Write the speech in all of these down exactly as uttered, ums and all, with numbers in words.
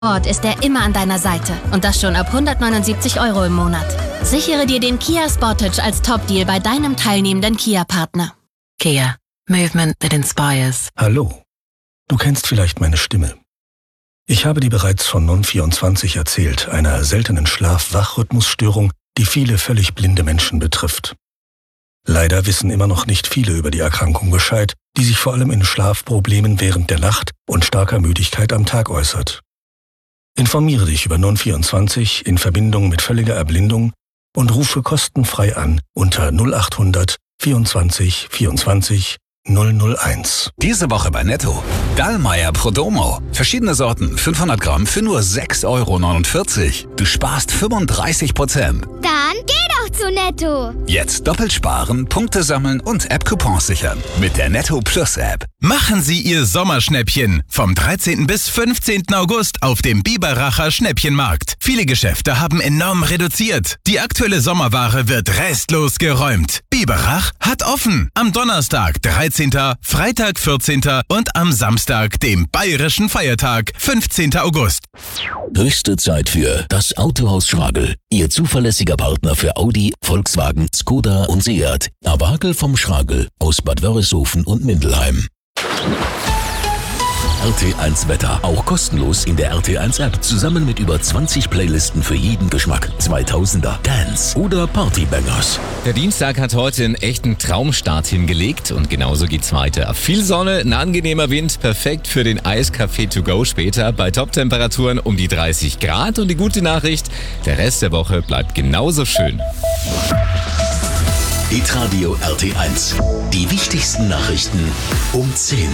Ort ist er immer an deiner Seite und das schon ab hundertneunundsiebzig Euro im Monat. Sichere dir den Kia Sportage als Top-Deal bei deinem teilnehmenden Kia-Partner. Kia. Movement that inspires. Hallo. Du kennst vielleicht meine Stimme. Ich habe dir bereits von Non vierundzwanzig erzählt, einer seltenen Schlaf-Wach-Rhythmusstörung, die viele völlig blinde Menschen betrifft. Leider wissen immer noch nicht viele über die Erkrankung Bescheid, die sich vor allem in Schlafproblemen während der Nacht und starker Müdigkeit am Tag äußert. Informiere dich über Non vierundzwanzig in Verbindung mit völliger Erblindung und rufe kostenfrei an unter null achthundert vierundzwanzig vierundzwanzig null null eins. Diese Woche bei Netto. Dallmayr Prodomo. Verschiedene Sorten, fünfhundert Gramm für nur sechs Euro neunundvierzig. Du sparst fünfunddreißig Prozent. Dann geh doch zu Netto. Jetzt doppelt sparen, Punkte sammeln und App-Coupons sichern. Mit der Netto Plus App. Machen Sie Ihr Sommerschnäppchen vom dreizehnten bis fünfzehnten August auf dem Biberacher Schnäppchenmarkt. Viele Geschäfte haben enorm reduziert. Die aktuelle Sommerware wird restlos geräumt. Biberach hat offen. Am Donnerstag, dreizehnten Freitag, vierzehnten und am Samstag, dem bayerischen Feiertag, fünfzehnten August. Höchste Zeit für das Autohaus Schragel. Ihr zuverlässiger Partner für Audi, Volkswagen, Skoda und Seat. Awagel vom Schragel aus Bad Wörishofen und Mindelheim. R T eins Wetter, auch kostenlos in der R T eins App, zusammen mit über zwanzig Playlisten für jeden Geschmack. zweitausender, Dance oder Partybangers. Der Dienstag hat heute einen echten Traumstart hingelegt und genauso geht's weiter. Viel Sonne, ein angenehmer Wind, perfekt für den Eiskaffee to go später bei Top-Temperaturen um die dreißig Grad und die gute Nachricht, der Rest der Woche bleibt genauso schön. Hitradio R T eins. Die wichtigsten Nachrichten um zehn.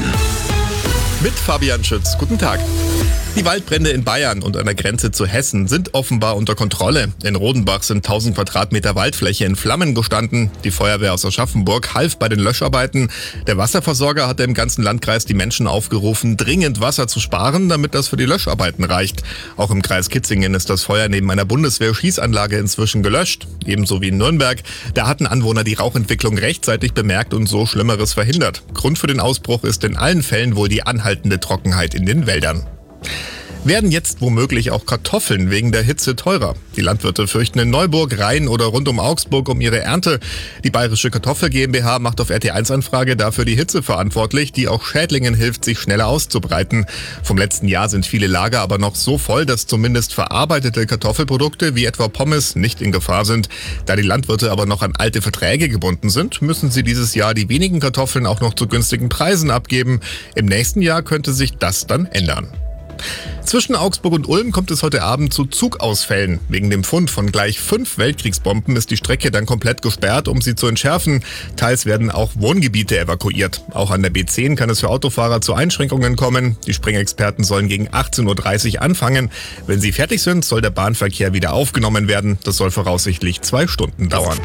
Mit Fabian Schütz. Guten Tag. Die Waldbrände in Bayern und an der Grenze zu Hessen sind offenbar unter Kontrolle. In Rodenbach sind tausend Quadratmeter Waldfläche in Flammen gestanden. Die Feuerwehr aus Aschaffenburg half bei den Löscharbeiten. Der Wasserversorger hatte im ganzen Landkreis die Menschen aufgerufen, dringend Wasser zu sparen, damit das für die Löscharbeiten reicht. Auch im Kreis Kitzingen ist das Feuer neben einer Bundeswehr-Schießanlage inzwischen gelöscht. Ebenso wie in Nürnberg. Da hatten Anwohner die Rauchentwicklung rechtzeitig bemerkt und so Schlimmeres verhindert. Grund für den Ausbruch ist in allen Fällen wohl die anhaltende Trockenheit in den Wäldern. Werden jetzt womöglich auch Kartoffeln wegen der Hitze teurer? Die Landwirte fürchten in Neuburg, Rhein oder rund um Augsburg um ihre Ernte. Die Bayerische Kartoffel GmbH macht auf R T eins Anfrage dafür die Hitze verantwortlich, die auch Schädlingen hilft, sich schneller auszubreiten. Vom letzten Jahr sind viele Lager aber noch so voll, dass zumindest verarbeitete Kartoffelprodukte wie etwa Pommes nicht in Gefahr sind. Da die Landwirte aber noch an alte Verträge gebunden sind, müssen sie dieses Jahr die wenigen Kartoffeln auch noch zu günstigen Preisen abgeben. Im nächsten Jahr könnte sich das dann ändern. Zwischen Augsburg und Ulm kommt es heute Abend zu Zugausfällen. Wegen dem Fund von gleich fünf Weltkriegsbomben ist die Strecke dann komplett gesperrt, um sie zu entschärfen. Teils werden auch Wohngebiete evakuiert. Auch an der B zehn kann es für Autofahrer zu Einschränkungen kommen. Die Springexperten sollen gegen achtzehn Uhr dreißig anfangen. Wenn sie fertig sind, soll der Bahnverkehr wieder aufgenommen werden. Das soll voraussichtlich zwei Stunden dauern.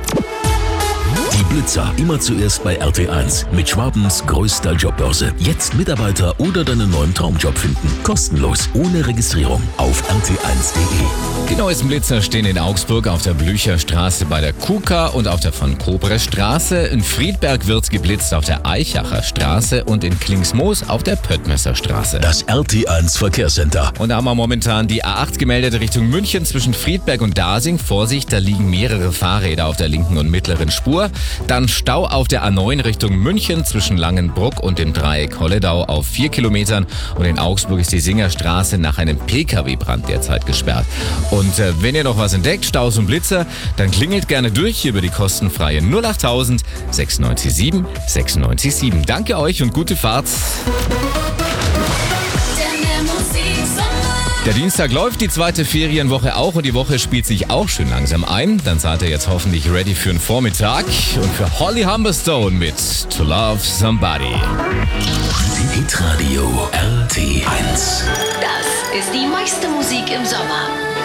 Die Blitzer, immer zuerst bei R T eins. Mit Schwabens größter Jobbörse. Jetzt Mitarbeiter oder deinen neuen Traumjob finden. Kostenlos, ohne Registrierung. Auf r t eins punkt d e. Die neuesten Blitzer stehen in Augsburg auf der Blücherstraße bei der Kuka und auf der von Kobre Straße. In Friedberg wird geblitzt auf der Eichacher Straße und in Klingsmoos auf der Pöttmesser Straße. Das R T eins Verkehrscenter. Und da haben wir momentan die A acht gemeldet Richtung München zwischen Friedberg und Dasing. Vorsicht, da liegen mehrere Fahrräder auf der linken und mittleren Spur. Dann Stau auf der A neun Richtung München zwischen Langenbruck und dem Dreieck Holledau auf vier Kilometern. Und in Augsburg ist die Singerstraße nach einem Pkw-Brand derzeit gesperrt. Und äh, wenn ihr noch was entdeckt, Staus und Blitzer, dann klingelt gerne durch über die kostenfreie null achttausend sechsundneunzig sieben sechsundneunzig sieben. Danke euch und gute Fahrt. Der Dienstag läuft, die zweite Ferienwoche auch und die Woche spielt sich auch schön langsam ein. Dann seid ihr jetzt hoffentlich ready für einen Vormittag und für Holly Humberstone mit To Love Somebody. Hitradio R T eins. Das ist die meiste Musik im Sommer.